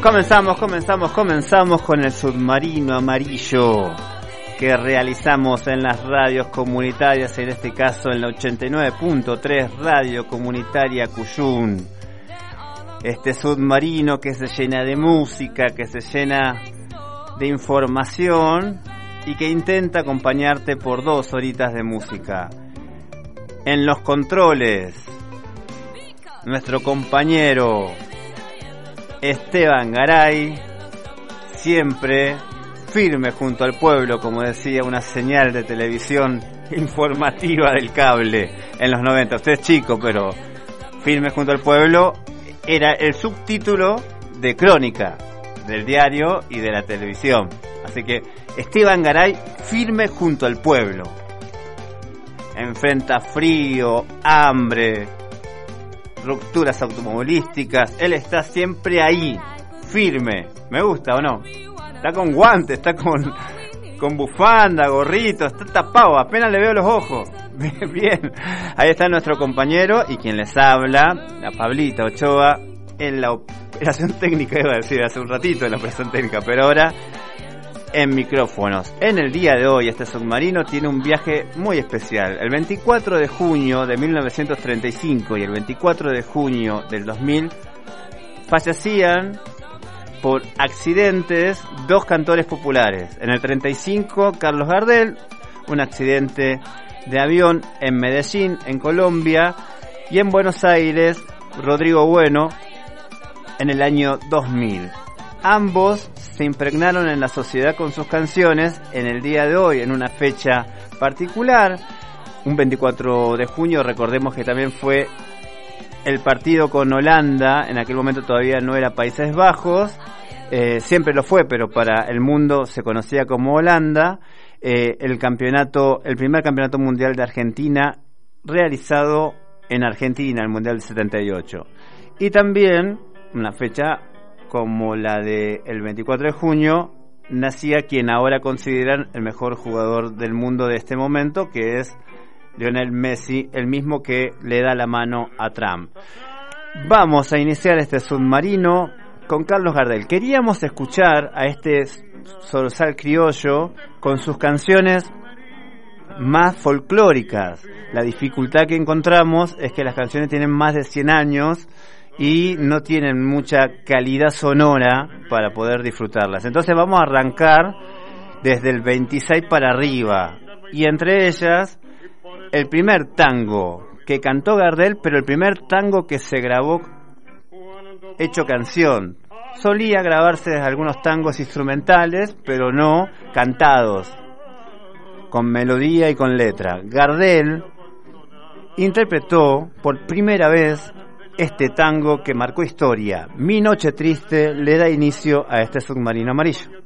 Comenzamos con el submarino amarillo que realizamos en las radios comunitarias, en este caso en la 89.3 Radio Comunitaria Cuyún. Este submarino que se llena de música, que se llena de información y que intenta acompañarte por 2 horitas de música. En los controles, nuestro compañero Esteban Garay, siempre firme junto al pueblo, como decía una señal de televisión informativa del cable en los 90. Usted es chico, pero firme junto al pueblo era el subtítulo de Crónica del diario y de la televisión. Así que Esteban Garay, firme junto al pueblo. Enfrenta frío, hambre, rupturas automovilísticas, él está siempre ahí, firme. ¿Me gusta o no? Está con guantes, está con bufanda, gorrito, está tapado, apenas le veo los ojos. Bien, ahí está nuestro compañero y quien les habla, la Pablita Ochoa, en la operación técnica, iba a decir hace un ratito en la operación técnica, pero ahora en micrófonos. En el día de hoy este submarino tiene un viaje muy especial. El 24 de junio de 1935 y el 24 de junio del 2000 fallecían por accidentes 2 cantores populares. En el 35 Carlos Gardel, un accidente de avión en Medellín, en Colombia, y en Buenos Aires Rodrigo Bueno en el año 2000. Ambos se impregnaron en la sociedad con sus canciones en el día de hoy, en una fecha particular, un 24 de junio, recordemos que también fue el partido con Holanda, en aquel momento todavía no era Países Bajos, siempre lo fue, pero para el mundo se conocía como Holanda, el primer campeonato mundial de Argentina realizado en Argentina, el Mundial del 78. Y también, una fecha como la del 24 de junio, nacía quien ahora consideran el mejor jugador del mundo de este momento, que es Lionel Messi, el mismo que le da la mano a Trump. Vamos a iniciar este submarino con Carlos Gardel. Queríamos escuchar a este zorzal criollo con sus canciones más folclóricas. La dificultad que encontramos es que las canciones tienen más de 100 años y no tienen mucha calidad sonora para poder disfrutarlas. Entonces vamos a arrancar desde el 26 para arriba, y entre ellas el primer tango que cantó Gardel, pero el primer tango que se grabó hecho canción. Solía grabarse algunos tangos instrumentales, pero no cantados, con melodía y con letra. Gardel interpretó por primera vez este tango que marcó historia. Mi noche triste le da inicio a este submarino amarillo.